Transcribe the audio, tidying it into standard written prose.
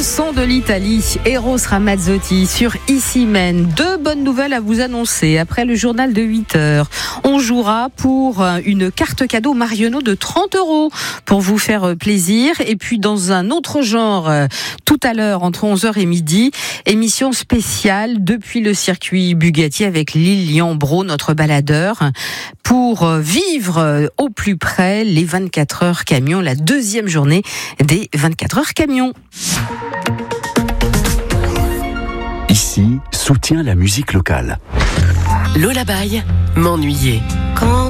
son de l'Italie, Eros Ramazzotti sur Ici Men. Deux bonnes nouvelles à vous annoncer. Après le journal de 8h, on jouera pour une carte cadeau Marionneau de 30 € pour vous faire plaisir. Et puis dans un autre genre, tout à l'heure entre 11h et midi, émission spéciale depuis le circuit Bugatti avec Lilian Bro, notre baladeur, pour vivre au plus près les 24 heures camions, la deuxième journée des 24 heures camions. Ici, soutient la musique locale. Lola Baye, m'ennuyer. Quand